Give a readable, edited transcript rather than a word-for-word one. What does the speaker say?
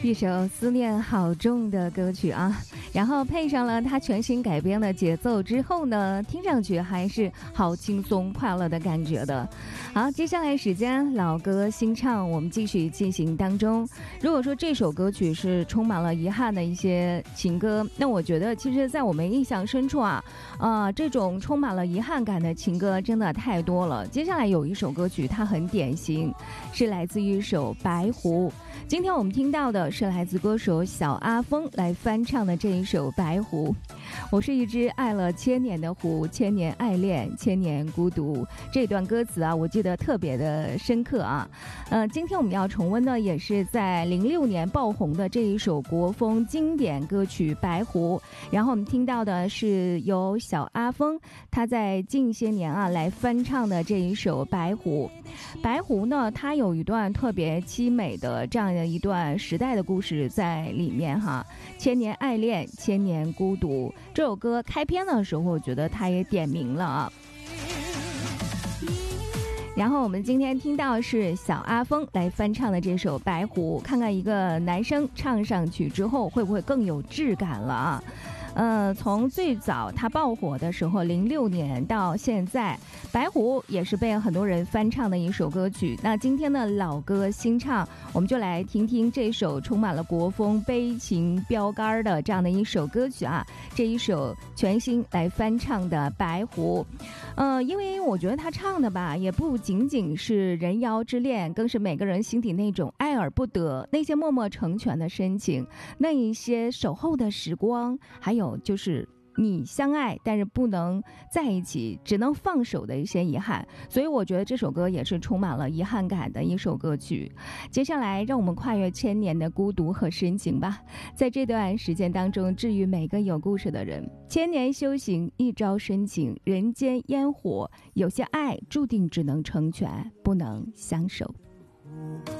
一首思念好重的歌曲啊，然后配上了它全新改编的节奏之后呢，听上去还是好轻松快乐的感觉的。好，接下来时间老歌新唱我们继续进行当中。如果说这首歌曲是充满了遗憾的一些情歌，那我觉得其实在我们印象深处这种充满了遗憾感的情歌真的太多了。接下来有一首歌曲它很典型，是来自于一首白狐。今天我们听到的是来自歌手小阿峰来翻唱的这一首白狐。我是一只爱了千年的狐，千年爱恋，千年孤独。这段歌词我记得特别的深刻啊。今天我们要重温的也是在06年爆红的这一首国风经典歌曲白狐。然后我们听到的是由小阿峰他在近些年来翻唱的这一首白狐。白狐呢，它有一段特别凄美的这样的一段时代的故事在里面哈。千年爱恋，千年孤独，这首歌开篇的时候我觉得它也点明了啊。然后我们今天听到是小阿峰来翻唱的这首白狐，看看一个男生唱上去之后会不会更有质感了啊。从最早他爆火的时候06年到现在，白狐也是被很多人翻唱的一首歌曲。那今天的老歌新唱，我们就来听听这首充满了国风悲情标杆的这样的一首歌曲啊，这一首全新来翻唱的白狐。因为我觉得他唱的吧，也不仅仅是人妖之恋，更是每个人心底那种爱而不得，那些默默成全的深情，那一些守候的时光，还有就是你相爱但是不能在一起，只能放手的一些遗憾。所以我觉得这首歌也是充满了遗憾感的一首歌曲。接下来让我们跨越千年的孤独和深情吧，在这段时间当中治愈每个有故事的人。千年修行，一朝深情，人间烟火，有些爱注定只能成全，不能相守。